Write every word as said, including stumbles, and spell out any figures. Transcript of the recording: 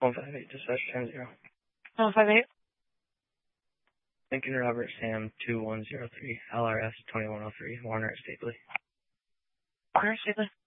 one five eight, dispatch ten zero. one five eight. Lincoln Robert Sam two one zero three, L R S twenty-one oh three, Warner at Stapley. Warner, Stapley.